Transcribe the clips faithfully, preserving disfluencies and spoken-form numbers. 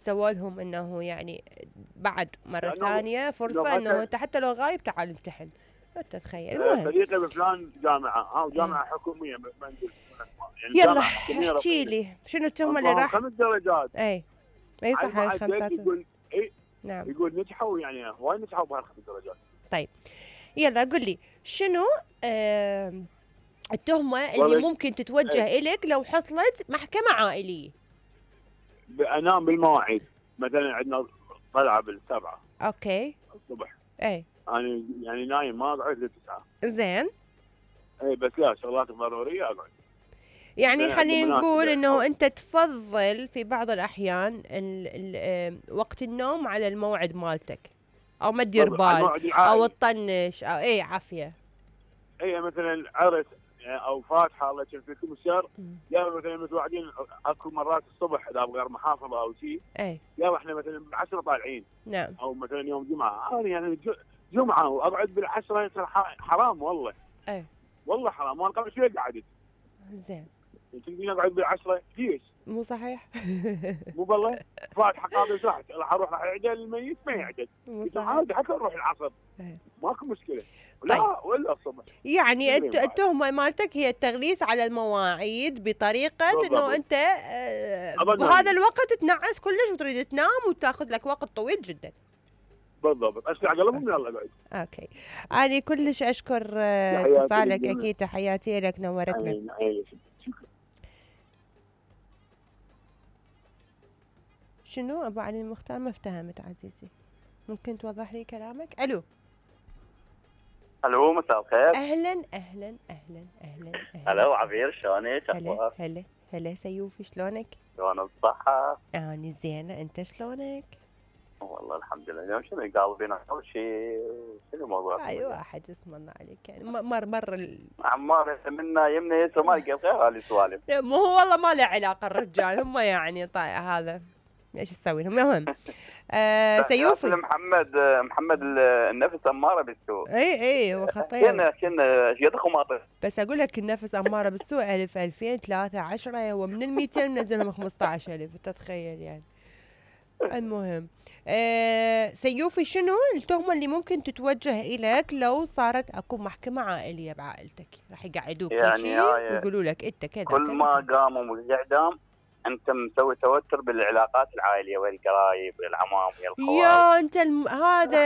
سووا لهم انه يعني بعد مره لأنه ثانيه فرصه لو انه مثلا انت حتى لو غايب تعال امتحن. انت تخيل. آه، المهم صديقي بفلان جامعه او إيه. جامعه حكوميه ما ما نقول يعني يلا جامعه حكوميه احكي رسميه، لي شنو التهمه اللي عندهم راح. خمس درجات اي اي على صح هاي المعدل. خمسات. يقول اي نعم. يقول نجحوا يعني هواي نجحوا بهالخمس درجات. طيب يلا قل لي شنو آه التهمه اللي والله ممكن تتوجه ايه إليك لو حصلت محكمه عائليه. انام بالمواعيد، مثلا عندنا طلعه بالسبعه اوكي. الصبح، اي انا يعني نايم ما اقعد لتسعه. زين. اي بس لا شغلات ضروريه اقعد. يعني مثلا عندنا خلينا نقول مناسبه انه او انت تفضل في بعض الاحيان ال ال آه، وقت النوم على الموعد مالتك، او ما تدير بالضبط على بال الموعد او العائلي. تطنش او اي عافيه. اي مثلا عرس او فاتحه الله يجزيك فيكم الشر، مم. يا مثلا متواعدين اكو مرات الصبح اذا بغير محافظه او شيء، اي يا احنا مثلا بالعشره طالعين نعم. او مثلا يوم جمعه، انا يعني ج- جمعه واقعد بالعشره يصير ح- حرام والله، اي والله حرام. وانا قبل شوي قعدت زين. تقدرين اقعد بالعشره ليش؟ مو صحيح. مو بالله فاتحه قابل راح راح اروح راح يعدل الميت ما يعدل، مو قلت صحيح. عادي حتى اروح العصر إيه. ماكو مشكله. طيب لا ولا الصبح يعني الت- تدرين بعد التهمة مالتك هي التغليس على المواعيد بطريقة انه بالضبط انت آه، اظن بهذا نايم الوقت تنعس كلش وتريد تنام وتاخذ لك وقت طويل جدا. بالضبط اسمع قلبهم يلا اقعد. اوكي. انا كلش اشكر آه، تحياتي اتصالك، للجميع. اكيد تحياتي لك، نورتنا. عين عين شكرا. شنو ابو علي المختار؟ ما افتهمت عزيزي، ممكن توضح لي كلامك؟ الو. الو مساء الخير. اهلا اهلا اهلا اهلا اهلا. الو عبير شلونك؟ هلا اخبارك؟ هلا هلا سيوفي شلونك؟ شلون الصحة؟ اني زينة، انت شلونك؟ والله الحمد لله. اليوم شنو قلبنا اول شيء شنو الموضوع؟ اي واحد اسم الله عليك يعني م- مر مر ال... عمار منا يمنا يسرى ما لقى غير هذه سوالف. مو هو والله ما له علاقة الرجال، هم يعني طيب هذا ايش تسوي لهم؟ المهم آه سيوفي محمد محمد النفس اماره بالسوء. اي اي هو خطير. كنا كنا يدخل ماطر. بس اقول لك النفس اماره بالسوء ألف ألفين ثلاثة عشرة ومن ال مئتين نزلهم خمسطعش ألف، تتخيل يعني. المهم آه سيوفي شنو التهمة اللي ممكن تتوجه إليك لو صارت أكو محكمة عائلية بعائلتك؟ راح يقعدوك يعني شيء هاي ويقولوا لك أنت كذا كل كذا ما كذا. قاموا بالاعدام انت مسوي توتر بالعلاقات العائليه والقرايب والعمام والخوال. يا أنت الم... هذا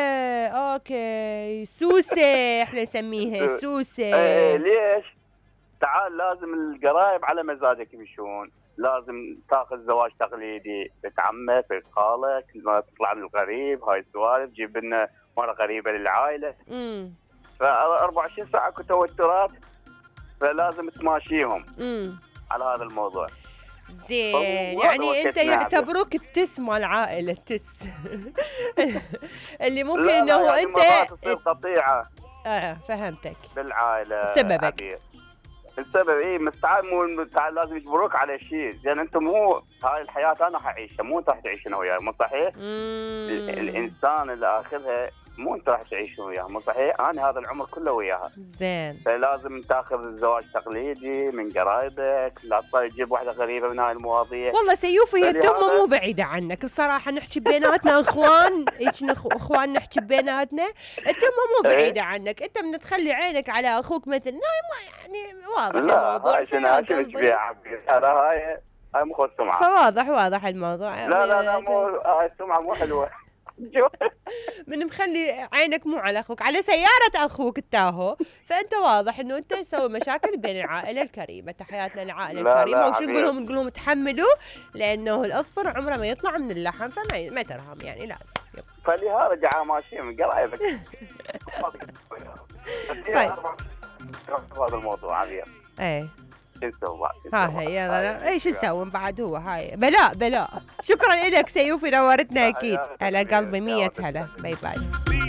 أوكي سوسة احنا نسميها سوسة. ايه ليش؟ تعال لازم القرايب على مزاجك يمشون، لازم تاخذ زواج تقليدي بنت عمك بنت خالك، ما تطلع من الغريب، هاي السوالف جيب لنا مره غريبه للعائله. امم ف أربعة وعشرين ساعه اكو توترات فلازم تماشيهم امم على هذا الموضوع. زين هو يعني انت وقتنا يعتبروك التس مال العائله التس اللي ممكن لا لا انه يعني انت مرات تصير قطيعه اه فهمتك بالعائله بسببك. عبير. السبب ايه مستعد مو مستعد لازم يجبروك على شيء، زين انت مو هاي الحياه انا راح اعيشها مو انت راح تعيشها وياي، مو صحيح؟ ال- الانسان اللي اخذها مو انت راح تعيش وياها، مو صحيح؟ انا هذا العمر كله وياها. زين فلازم تاخذ الزواج تقليدي من قرايبك، لا تجيب واحده غريبه من هاي المواضيع. والله سيوفي هي التهمة فلهذا- مو بعيدة عنك بصراحة، نحكي بيناتنا اخوان، هيك نخ- اخوان نحكي بيناتنا، التهمة مو بعيدة عنك، انت من تخلي عينك على اخوك مثل لا ما يعني واضح لا الموضوع. هاي شنو فيا هاي شنو قلبي. تبيع عبير؟ هذا هاي هاي مو خذ سمعه. فواضح واضح الموضوع. لا لا لا مو هاي السمعه مو حلوه. من مخلي عينك مو على اخوك، على سيارة اخوك التاهو، فانت واضح انه انت تسوي مشاكل بين العائلة الكريمة. تحياتنا للعائلة لا الكريمة. لا وشو حبيبي. نقول لهم؟ نقول لهم تحملوا، لانه الاظفر عمره ما يطلع من اللحم، فما ما ترهم يعني لازم. يب. فلهذا جعان ماشي من قرايبك. طيب. هذا الموضوع عبير. ايه شو نسوي؟ ها هي يلا ايش نسوي بعد؟ هو هاي بلاء بلاء. شكرا لك سيوفي، نورتنا اكيد. على قلبي مية هلا. باي باي.